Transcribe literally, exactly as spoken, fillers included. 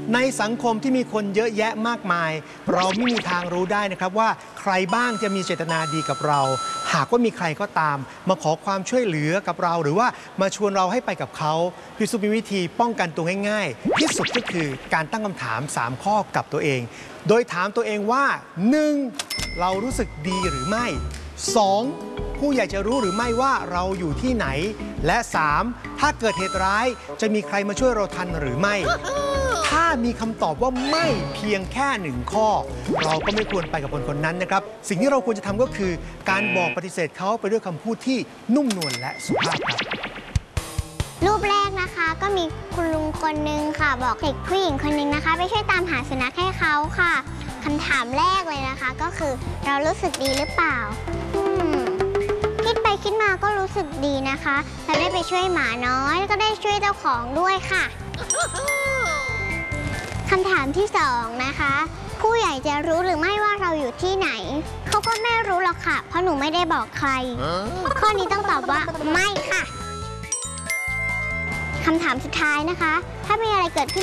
ในสังคมที่มีคนเยอะแยะมากมายเราไม่มีทางรู้ได้นะครับว่าใครบ้างจะมีเจตนาดีกับเราหากว่ามีใครก็ตามมาขอความช่วยเหลือกับเราหรือว่ามาชวนเราให้ไปกับเขาพี่ซุปมีวิธีป้องกันตัวง่ายๆที่สุดก็คือการตั้งคำถามสามข้อกับตัวเองโดยถามตัวเองว่า หนึ่ง เรารู้สึกดีหรือไม่ สอง ผู้ใหญ่จะรู้หรือไม่ว่าเราอยู่ที่ไหนและ สาม ถ้าเกิดเหตุร้ายจะมีใครมาช่วยเราทันหรือไม่ถ้ามีคำตอบว่าไม่เพียงแค่หนึ่งข้อเราก็ไม่ควรไปกับคนคนนั้นนะครับสิ่งที่เราควรจะทำก็คือการบอกปฏิเสธเขาไปด้วยคำพูดที่นุ่มนวลและสุภาพครับรูปแรกนะคะก็มีคุณลุงคนนึงค่ะบอกเด็กผู้หญิงคนนึงนะคะไปช่วยตามหาสุนัขให้เขาค่ะคำถามแรกเลยนะคะก็คือเรารู้สึกดีหรือเปล่าคิดไปคิดมาก็รู้สึกดีนะคะเราได้ไปช่วยหมาน้อยแล้วก็ได้ช่วยเจ้าของด้วยค่ะคำถามที่สองนะคะผู้ใหญ่จะรู้หรือไม่ว่าเราอยู่ที่ไหนเขาก็ไม่รู้หรอกค่ะเพราะหนูไม่ได้บอกใครข้อนี้ต้องตอบว่าไม่ค่ะคำถามสุดท้ายนะคะถ้ามีอะไรเกิดขึ้น